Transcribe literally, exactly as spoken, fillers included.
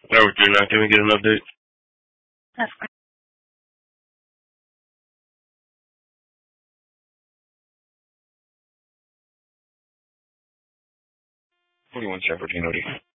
Oh, you're not going to get an update? That's fine. forty-one Shepherd, you know.